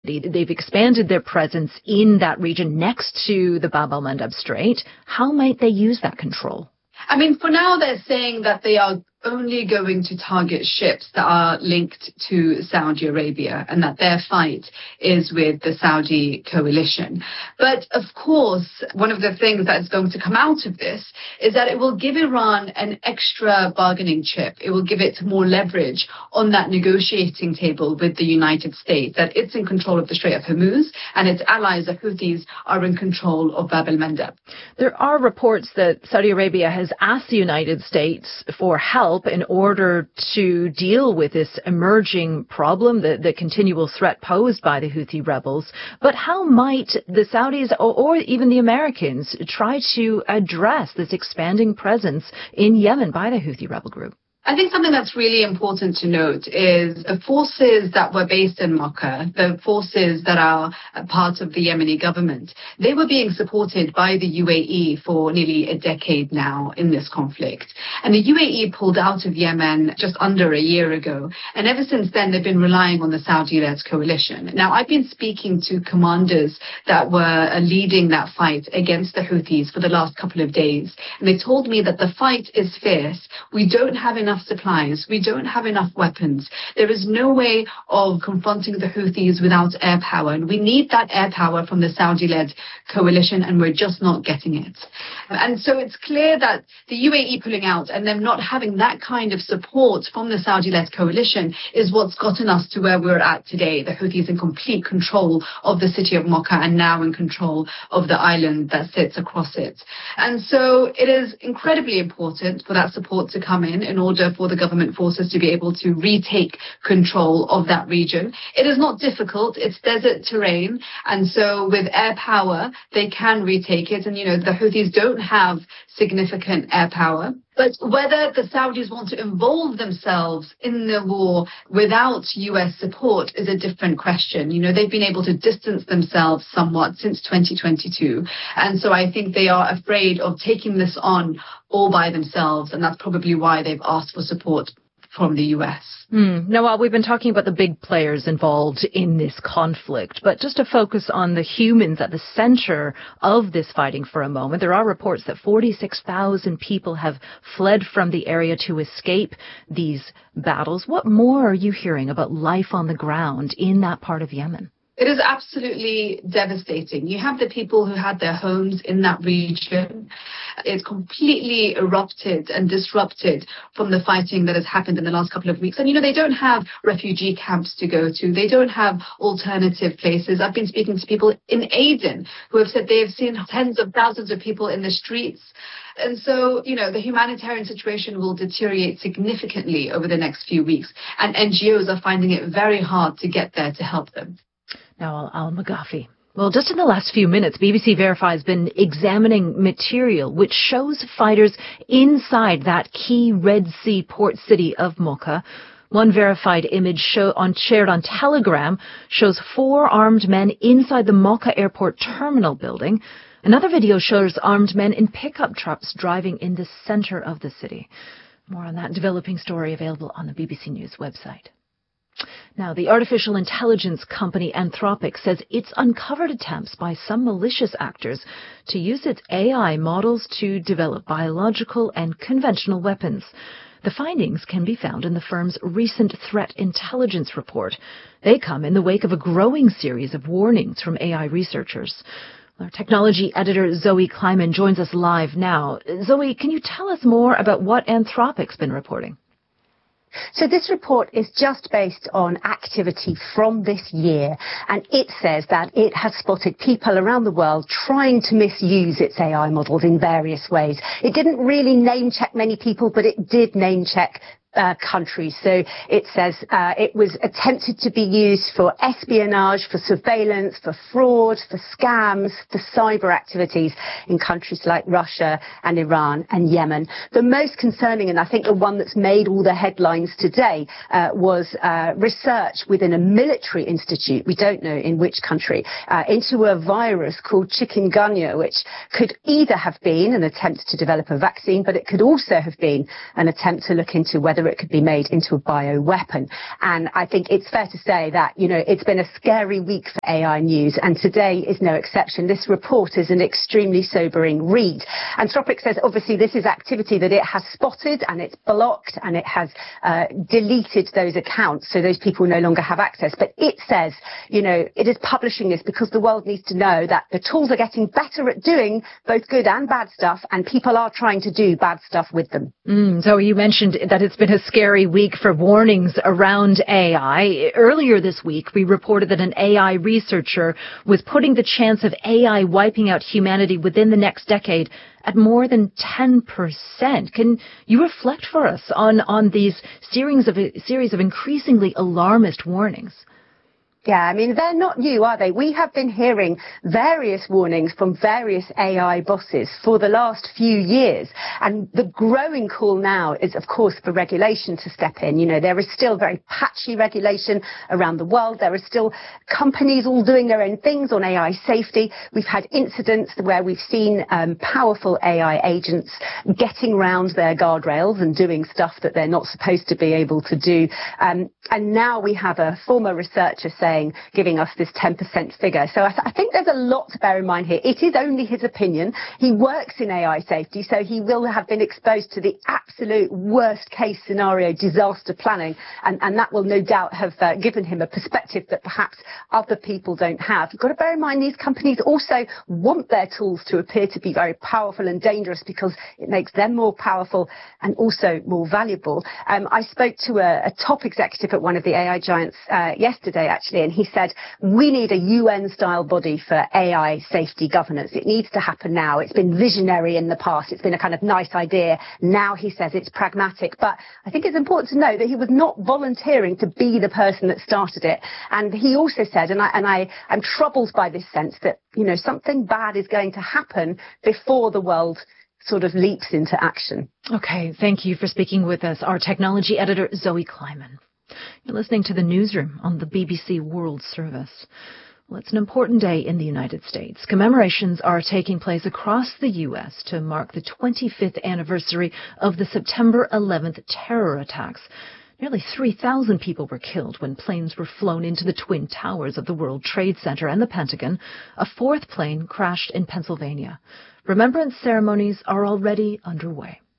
They've expanded their presence in that region next to the Bab el-Mandeb Strait. How might they use that control? I mean, for now, they're saying that they are only going to target ships that are linked to Saudi Arabia and that their fight is with the Saudi coalition. But of course, one of the things that is going to come out of this is that it will give Iran an extra bargaining chip. It will give it more leverage on that negotiating table with the United States, that it's in control of the Strait of Hormuz and its allies, the Houthis, are in control of Bab el-Mandeb. There are reports that Saudi Arabia has asked the United States for help in order to deal with this emerging problem, the continual threat posed by the Houthi rebels. But how might the Saudis or even the Americans try to address this expanding presence in Yemen by the Houthi rebel group? I think something that's really important to note is the forces that were based in Mocha, the forces that are a part of the Yemeni government, they were being supported by the UAE for nearly a decade now in this conflict. And the UAE pulled out of Yemen just under a year ago. And ever since then, they've been relying on the Saudi-led coalition. Now, I've been speaking to commanders that were leading that fight against the Houthis for the last couple of days. And they told me that the fight is fierce. We don't have enough supplies. We don't have enough weapons. There is no way of confronting the Houthis without air power. And we need that air power from the Saudi-led coalition, and we're just not getting it. And so it's clear that the UAE pulling out and them not having that kind of support from the Saudi-led coalition is what's gotten us to where we're at today. The Houthis in complete control of the city of Mocha and now in control of the island that sits across it. And so it is incredibly important for that support to come in order for the government forces to be able to retake control of that region. It is not difficult. It's desert terrain. And so with air power, they can retake it. And, you know, the Houthis don't have significant air power. But whether the Saudis want to involve themselves in the war without US support is a different question. You know, they've been able to distance themselves somewhat since 2022. And so I think they are afraid of taking this on all by themselves. And that's probably why they've asked for support from the US. Nawal, we've been talking about the big players involved in this conflict, but just to focus on the humans at the center of this fighting for a moment, there are reports that 46,000 people have fled from the area to escape these battles. What more are you hearing about life on the ground in that part of Yemen? It is absolutely devastating. You have the people who had their homes in that region. It's completely erupted and disrupted from the fighting that has happened in the last couple of weeks. And, you know, they don't have refugee camps to go to. They don't have alternative places. I've been speaking to people in Aden who have said they have seen tens of thousands of people in the streets. And so, you know, the humanitarian situation will deteriorate significantly over the next few weeks. And NGOs are finding it very hard to get there to help them. Nawal Al-Maghafi. Well, just in the last few minutes, BBC Verify has been examining material which shows fighters inside that key Red Sea port city of Mocha. One verified image shared on Telegram shows 4 armed men inside the Mocha airport terminal building. Another video shows armed men in pickup trucks driving in the center of the city. More on that developing story available on the BBC News website. Now, the artificial intelligence company Anthropic says it's uncovered attempts by some malicious actors to use its AI models to develop biological and conventional weapons. The findings can be found in the firm's recent threat intelligence report. They come in the wake of a growing series of warnings from AI researchers. Our technology editor Zoe Kleiman joins us live now. Zoe, can you tell us more about what Anthropic's been reporting? So this report is just based on activity from this year, and it says that it has spotted people around the world trying to misuse its AI models in various ways. It didn't really name check many people, but it did name check countries. So it says it was attempted to be used for espionage, for surveillance, for fraud, for scams, for cyber activities in countries like Russia and Iran and Yemen. The most concerning, and I think the one that's made all the headlines today, was research within a military institute, we don't know in which country, into a virus called chikungunya, which could either have been an attempt to develop a vaccine, but it could also have been an attempt to look into whether whether it could be made into a bioweapon. And I think it's fair to say that, it's been a scary week for AI news, and today is no exception. This report is an extremely sobering read. Anthropic says obviously this is activity that it has spotted and it's blocked and it has deleted those accounts, so those people no longer have access. But it says, it is publishing this because the world needs to know that the tools are getting better at doing both good and bad stuff, and people are trying to do bad stuff with them. So you mentioned that it's been a scary week for warnings around AI. Earlier this week, we reported that an AI researcher was putting the chance of AI wiping out humanity within the next decade at more than 10%. Can you reflect for us on these series of increasingly alarmist warnings? Yeah, they're not new, are they? We have been hearing various warnings from various AI bosses for the last few years. And the growing call now is, of course, for regulation to step in. There is still very patchy regulation around the world. There are still companies all doing their own things on AI safety. We've had incidents where we've seen powerful AI agents getting around their guardrails and doing stuff that they're not supposed to be able to do. And now we have a former researcher giving us this 10% figure. So I think there's a lot to bear in mind here. It is only his opinion. He works in AI safety, so he will have been exposed to the absolute worst case scenario disaster planning, and that will no doubt have given him a perspective that perhaps other people don't have. You've got to bear in mind these companies also want their tools to appear to be very powerful and dangerous because it makes them more powerful and also more valuable. I spoke to a top executive at one of the AI giants yesterday, actually, and he said, we need a UN-style body for AI safety governance. It needs to happen now. It's been visionary in the past. It's been a kind of nice idea. Now, he says, it's pragmatic. But I think it's important to know that he was not volunteering to be the person that started it. And he also said, and I'm troubled by this sense that, something bad is going to happen before the world sort of leaps into action. Okay, thank you for speaking with us, our technology editor, Zoe Kleiman. You're listening to the Newsroom on the BBC World Service. Well, it's an important day in the United States. Commemorations are taking place across the U.S. to mark the 25th anniversary of the September 11th terror attacks. Nearly 3,000 people were killed when planes were flown into the Twin Towers of the World Trade Center and the Pentagon. A fourth plane crashed in Pennsylvania. Remembrance ceremonies are already underway.